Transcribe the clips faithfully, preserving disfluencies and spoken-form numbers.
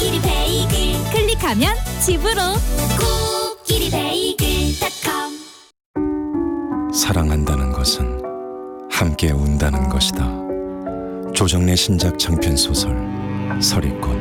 코끼리 베이글 클릭하면 집으로 코끼리 베이글 닷컴. 사랑한다는 것은 함께 운다는 것이다. 조정래 신작 장편 소설 서리꽃.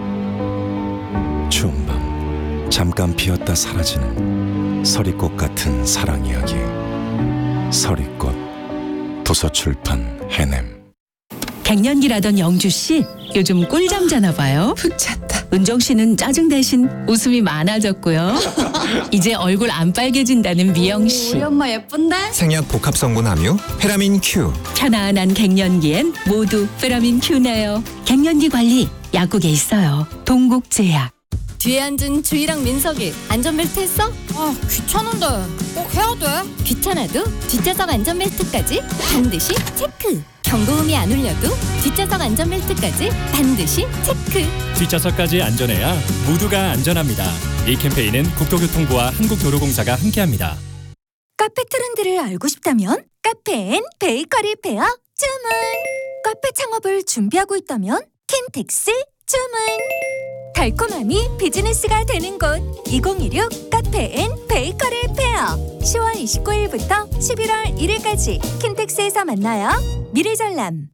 추운 밤 잠깐 피었다 사라지는 서리꽃 같은 사랑 이야기. 서리꽃. 도서출판 해냄. 갱년기라던 영주씨 요즘 꿀잠 자나 봐요. 푹 잤다. 은정씨는 짜증 대신 웃음이 많아졌고요. 이제 얼굴 안 빨개진다는 미영씨. 우리 엄마 예쁜데? 생약 복합 성분 함유 페라민 Q. 편안한 갱년기엔 모두 페라민 Q네요. 갱년기 관리 약국에 있어요. 동국제약. 뒤에 앉은 주희랑 민석이 안전벨트 했어? 아 귀찮은데 꼭 해야 돼? 귀찮아도 뒷좌석 안전벨트까지 반드시 체크. 경고음이 안 울려도 뒷좌석 안전벨트까지 반드시 체크. 뒷좌석까지 안전해야 모두가 안전합니다. 이 캠페인은 국토교통부와 한국도로공사가 함께합니다. 카페 트렌드를 알고 싶다면 카페 앤 베이커리 페어 주문. 카페 창업을 준비하고 있다면 킨텍스 주문. 달콤함이 비즈니스가 되는 곳 이공이육 카페 앤 베이커리 페어. 시월 이십구일부터 십일월 일일까지 킨텍스에서 만나요. 미래전람.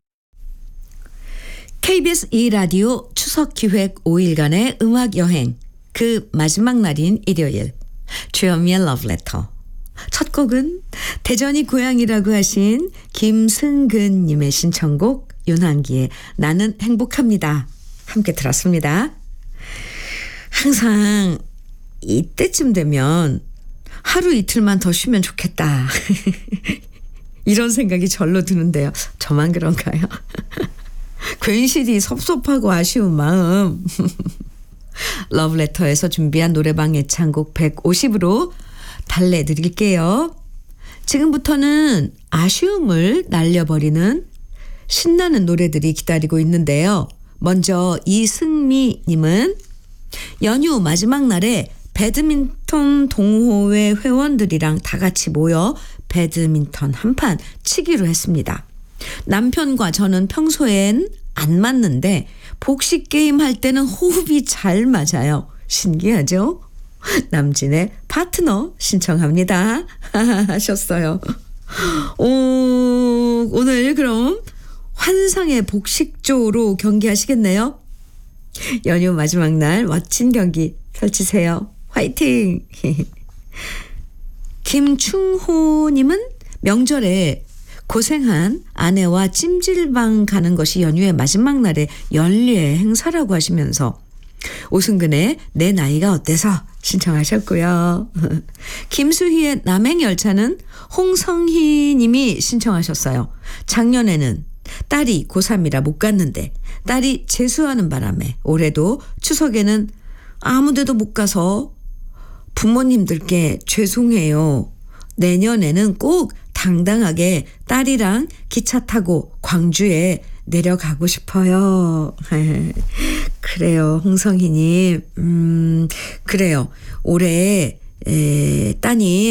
케이비에스 이 라디오 추석기획 오일간의 음악여행. 그 마지막 날인 일요일 주현미의 러브레터. 첫 곡은 대전이 고향이라고 하신 김승근님의 신청곡 윤한기의 나는 행복합니다. 함께 들었습니다. 항상 이때쯤 되면 하루 이틀만 더 쉬면 좋겠다. 이런 생각이 절로 드는데요. 저만 그런가요? 괜시리 섭섭하고 아쉬운 마음. 러브레터에서 준비한 노래방 애창곡 백오십으로 달래드릴게요. 지금부터는 아쉬움을 날려버리는 신나는 노래들이 기다리고 있는데요. 먼저 이승미님은 연휴 마지막 날에 배드민턴 동호회 회원들이랑 다 같이 모여 배드민턴 한판 치기로 했습니다. 남편과 저는 평소엔 안 맞는데 복식 게임 할 때는 호흡이 잘 맞아요. 신기하죠? 남진의 파트너 신청합니다. 하셨어요. 오, 오늘 그럼 환상의 복식조로 경기하시겠네요. 연휴 마지막 날 멋진 경기 펼치세요. 화이팅! 김충호님은 명절에 고생한 아내와 찜질방 가는 것이 연휴의 마지막 날의 연례 행사라고 하시면서 오승근의 내 나이가 어때서 신청하셨고요. 김수희의 남행열차는 홍성희 님이 신청하셨어요. 작년에는 딸이 고삼이라 못 갔는데 딸이 재수하는 바람에 올해도 추석에는 아무데도 못 가서 부모님들께 죄송해요. 내년에는 꼭 당당하게 딸이랑 기차 타고 광주에 내려가고 싶어요. 그래요, 홍성희님. 음, 그래요. 올해 에, 따님